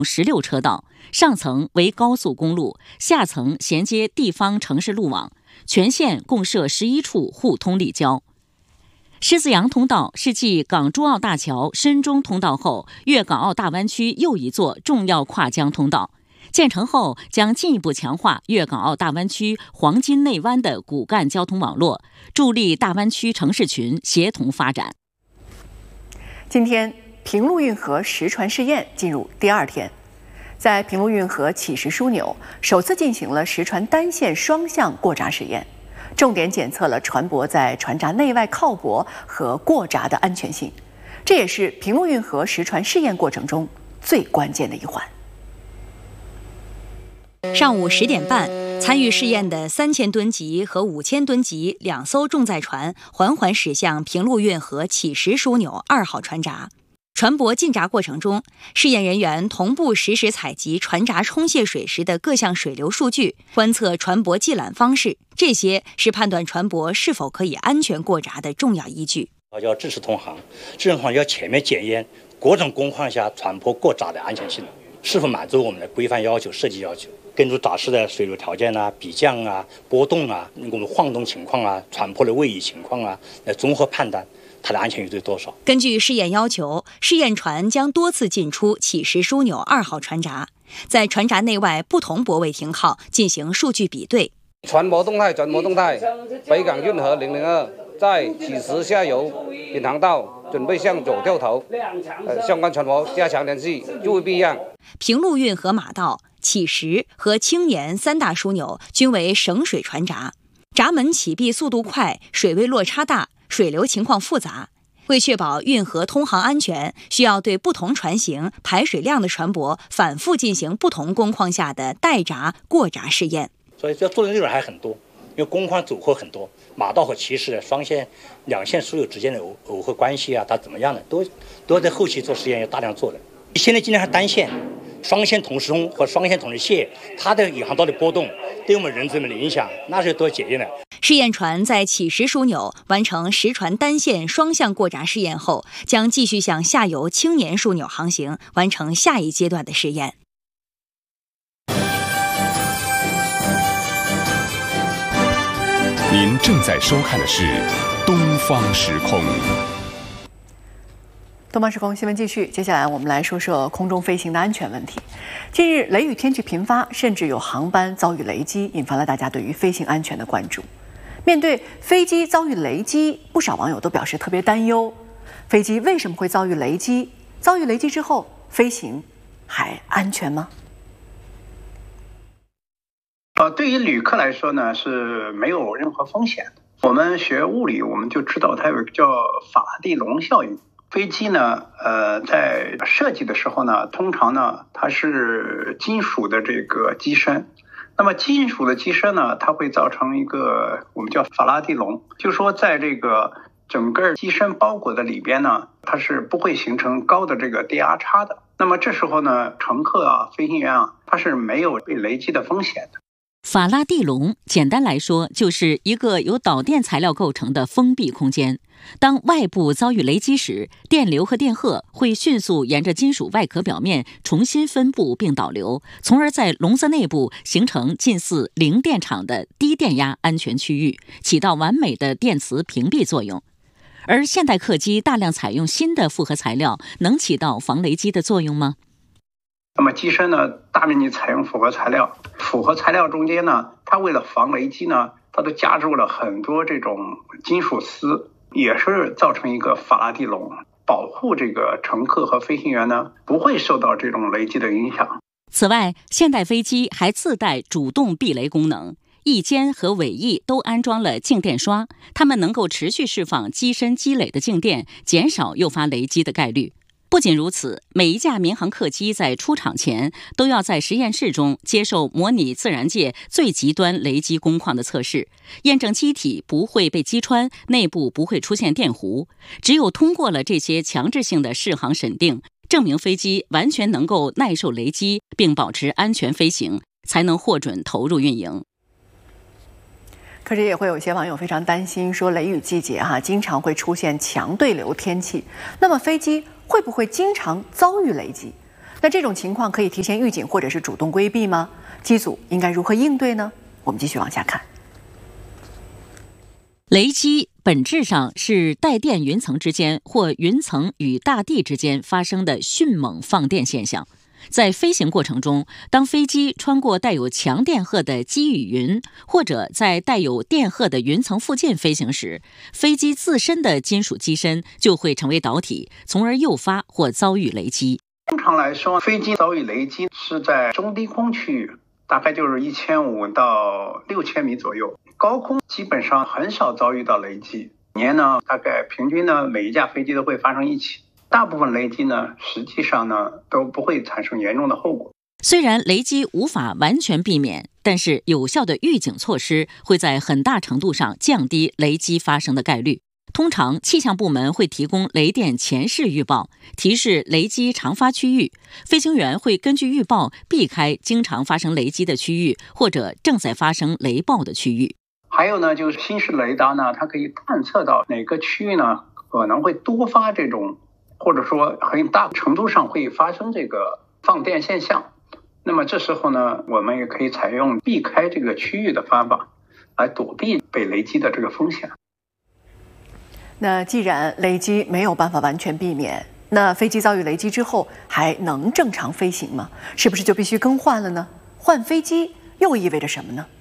16车道，上层为高速公路，下层衔接地方城市路网，全线共设11处互通立交。狮子洋通道是继港珠澳大桥深中通道后，粤港澳大湾区又一座重要跨江通道。建成后将进一步强化粤港澳大湾区黄金内湾的骨干交通网络，助力大湾区城市群协同发展。 今天，平陆运河实船试验进入第2天，在平陆运河起实枢纽首次进行了实船单线双向过闸试验，重点检测了船舶在船闸内外靠泊和过闸的安全性，这也是平陆运河实船试验过程中最关键的一环。 上午10点半，参与试验的3000吨级和5000吨级2艘重载船缓缓驶向平陆运河起实枢纽2号船闸。船舶进闸过程中，试验人员同步实时采集船闸冲卸水时的各项水流数据，观测船舶系缆方式，这些是判断船舶是否可以安全过闸的重要依据。 要支持同行，支持同行要全面检验各种工况下船舶过闸的安全性是否满足我们的规范要求、设计要求。根据闸室的水流条件啊、比降啊、波动啊、我们晃动情况啊、船舶的位移情况啊，来综合判断它的安全依度多少。 根据试验要求，试验船将多次进出起实枢纽2号船闸，在船闸内外不同泊位停靠进行数据比对。 船舶动态，北港运河002在起实下游引航道准备向左掉头，相关船舶加强联系，注意避让。 平陆运河马道、起实和青年3大枢纽均为省水船闸，闸门启闭速度快，水位落差大，水流情况复杂。为确保运河通航安全，需要对不同船型、排水量的船舶反复进行不同工况下的待闸、过闸试验。 所以要做的内容还很多，因为工况组合很多，马道和起实双线、两线枢纽之间的耦合关系啊，它怎么样的，都要在后期做实验要大量做的。现在尽量是单线、双线同时冲和双线同时卸，它的引航道的波动对我们人质们的影响，那是都要检验的。 试验船在起实枢纽完成实船单线双向过闸试验后，将继续向下游青年枢纽航行，完成下一阶段的试验。 您正在收看的是《东方时空》。 东方时空新闻继续，接下来我们来说说空中飞行的安全问题。近日，雷雨天气频发，甚至有航班遭遇雷击，引发了大家对于飞行安全的关注。面对飞机遭遇雷击，不少网友都表示特别担忧。飞机为什么会遭遇雷击？遭遇雷击之后，飞行还安全吗？ 对于旅客来说呢，是没有任何风险的。我们学物理，我们就知道它有一个叫法拉第笼效应。飞机呢，在设计的时候呢，通常呢，它是金属的这个机身。那么金属的机身呢，它会造成一个我们叫法拉第笼，就是说在这个整个机身包裹的里边呢，它是不会形成高的这个电压差的。那么这时候呢，乘客啊、飞行员啊，他是没有被雷击的风险的。 法拉第笼简单来说就是一个由导电材料构成的封闭空间。当外部遭遇雷击时，电流和电荷会迅速沿着金属外壳表面重新分布并导流，从而在笼子内部形成近似零电场的低电压安全区域，起到完美的电磁屏蔽作用。而现代客机大量采用新的复合材料，能起到防雷击的作用吗？ 那么机身呢，大面积采用复合材料，复合材料中间呢，它为了防雷击呢，它都加入了很多这种金属丝，也是造成一个法拉第笼，保护这个乘客和飞行员呢不会受到这种雷击的影响。 此外，现代飞机还自带主动避雷功能，翼尖和尾翼都安装了静电刷，它们能够持续释放机身积累的静电，减少诱发雷击的概率。不仅如此，每一架民航客机在出厂前都要在实验室中接受模拟自然界最极端雷击工况的测试，验证机体不会被击穿，内部不会出现电弧。只有通过了这些强制性的适航审定，证明飞机完全能够耐受雷击并保持安全飞行，才能获准投入运营。 可是也会有些网友非常担心，说雷雨季节经常会出现强对流天气，那么飞机会不会经常遭遇雷击？ 那这种情况可以提前预警或者是主动规避吗？机组应该如何应对呢？我们继续往下看。 雷击本质上是带电云层之间或云层与大地之间发生的迅猛放电现象。在飞行过程中，当飞机穿过带有强电荷的积雨云，或者在带有电荷的云层附近飞行时，飞机自身的金属机身就会成为导体，从而诱发或遭遇雷击。 通常来说，飞机遭遇雷击是在中低空区域，大概就是1500到6000米左右。高空基本上很少遭遇到雷击，年呢大概平均呢每一架飞机都会发生1起。大部分雷击呢，实际上呢都不会产生严重的后果。 虽然雷击无法完全避免，但是有效的预警措施会在很大程度上降低雷击发生的概率。通常，气象部门会提供雷电前视预报，提示雷击常发区域。飞行员会根据预报避开经常发生雷击的区域，或者正在发生雷暴的区域。 还有呢，就是新式雷达呢，它可以探测到哪个区域呢可能会多发这种，或者说很大程度上会发生这个放电现象。那么这时候呢，我们也可以采用避开这个区域的方法，来躲避被雷击的这个风险。 那既然雷击没有办法完全避免，那飞机遭遇雷击之后还能正常飞行吗？是不是就必须更换了呢？换飞机又意味着什么呢？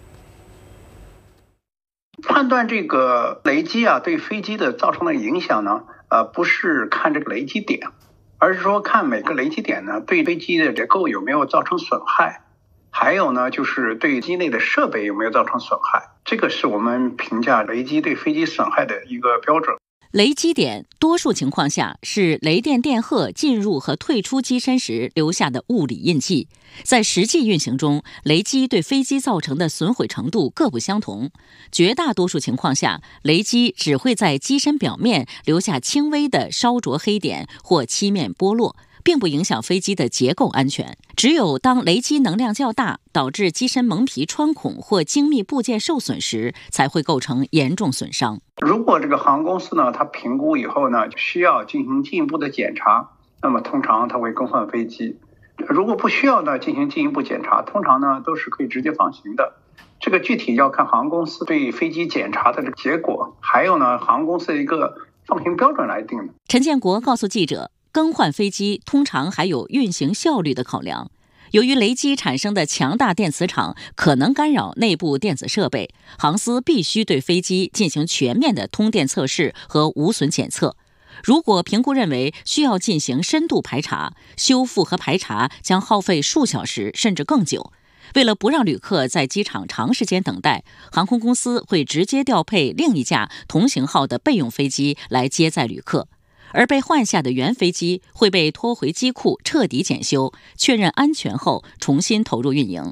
判断这个雷击对飞机的造成的影响呢，不是看这个雷击点，而是说看每个雷击点呢对飞机的结构有没有造成损害，还有呢就是对机内的设备有没有造成损害，这个是我们评价雷击对飞机损害的一个标准。 雷击点多数情况下是雷电电荷进入和退出机身时留下的物理印记。在实际运行中，雷击对飞机造成的损毁程度各不相同。绝大多数情况下，雷击只会在机身表面留下轻微的烧灼黑点或漆面剥落，并不影响飞机的结构安全。只有当雷击能量较大，导致机身蒙皮穿孔或精密部件受损时，才会构成严重损伤。 如果这个航空公司呢，它评估以后呢，需要进行进一步的检查，那么通常它会更换飞机。如果不需要呢进行进一步检查，通常呢都是可以直接放行的。这个具体要看航空公司对飞机检查的这个结果，还有呢航空公司的一个放行标准来定的。 陈建国告诉记者，更换飞机通常还有运行效率的考量。由于雷击产生的强大电磁场可能干扰内部电子设备，航司必须对飞机进行全面的通电测试和无损检测。如果评估认为需要进行深度排查，修复和排查将耗费数小时甚至更久。为了不让旅客在机场长时间等待，航空公司会直接调配另一架同型号的备用飞机来接载旅客。而被换下的原飞机会被拖回机库彻底检修，确认安全后重新投入运营。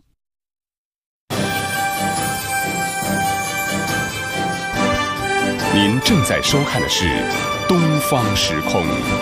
您正在收看的是《东方时空》。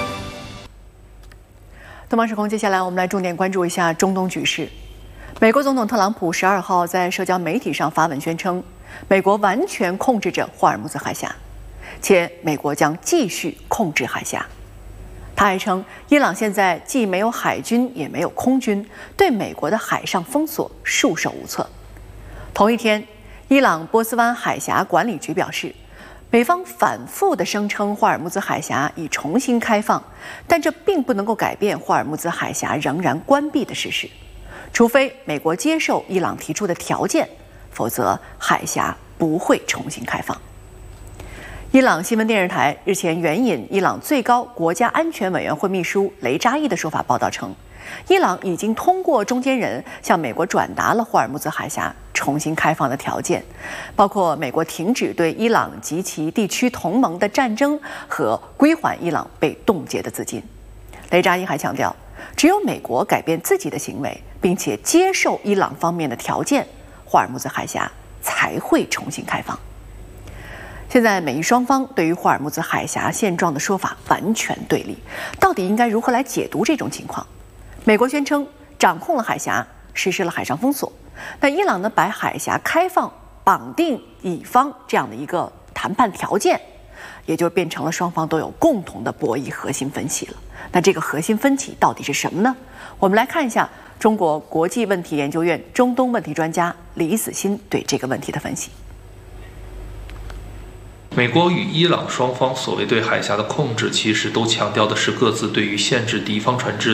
东方时空，接下来我们来重点关注一下中东局势。美国总统特朗普12号在社交媒体上发文宣称，美国完全控制着霍尔木兹海峡，且美国将继续控制海峡。他还称，伊朗现在既没有海军也没有空军，对美国的海上封锁束手无策。同一天，伊朗波斯湾海峡管理局表示，美方反复地声称霍尔木兹海峡已重新开放，但这并不能够改变霍尔木兹海峡仍然关闭的事实。除非美国接受伊朗提出的条件，否则海峡不会重新开放。伊朗新闻电视台日前援引伊朗最高国家安全委员会秘书雷扎伊的说法报道称，伊朗已经通过中间人向美国转达了霍尔木兹海峡重新开放的条件，包括美国停止对伊朗及其地区同盟的战争和归还伊朗被冻结的资金。雷扎伊还强调，只有美国改变自己的行为，并且接受伊朗方面的条件，霍尔木兹海峡才会重新开放。现在美伊双方对于霍尔木兹海峡现状的说法完全对立，到底应该如何来解读这种情况？美国宣称掌控了海峡，实施了海上封锁，但伊朗呢把海峡开放绑定乙方这样的一个谈判条件， 也就变成了双方都有共同的博弈核心分歧了。那这个核心分歧到底是什么呢？我们来看一下中国国际问题研究院中东问题专家李子欣对这个问题的分析。 美国与伊朗双方所谓对海峡的控制，其实都强调的是各自对于限制敌方船只